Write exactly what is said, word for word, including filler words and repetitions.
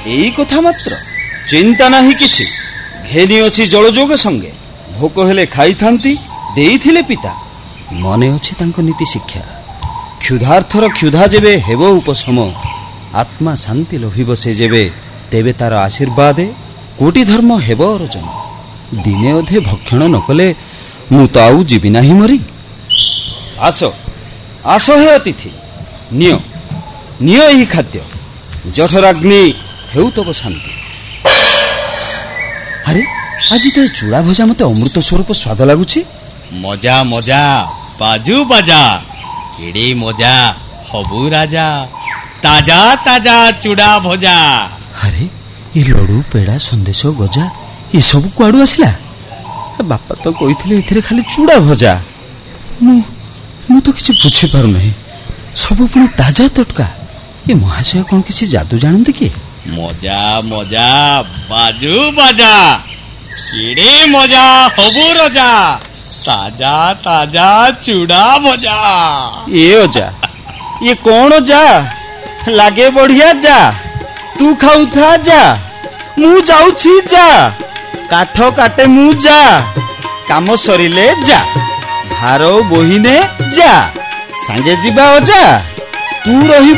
एई कथा मात्र चिंता नाही किछि घेनी अछि जलजोग संगे भोक हेले खाई थांती देइथिले पिता मने अछि तांको नीति शिक्षा क्षुधार्थर क्षुधा जेबे हेबो उपशम आत्मा शांति लोभिब से जेबे तेबे तार आशीर्वाद कोटि धर्म हेबो अर्जन दिने अधे भक्षण नकले मु तो आउ जीवी नाही मरी आस आस हे अतिथि नियो नियो एही खाद्य जठराग्नि हेउ तब शांति। अरे आज तो चूड़ा भजा मते अमृत स्वरूप स्वाद लागुछि मजा मजा बाजू बाजा केड़े मजा हबु राजा ताजा ताजा चूड़ा भजा। अरे ये लडू पेड़ा संदेश गजा ये सब कुआडू आसला बापा तो कहिथिले एथिरे खाली चूड़ा भजा मु मु तो किछि बुझी पारु नहीं सब पुणी ताजा तटका ये महाशय कौन किसी जादू जानते कि मजा मजा बाजू बाजा केड़े मजा हबु राजा ताजा ताजा चूड़ा भजा। ये ओजा ये कौन जा लागे बढ़िया जा तू खाऊ था जा मु जाऊछी जा काठ काटे मु जा काम सरिले जा भार बोहिने जा सांगे जीवा ओजा तू रही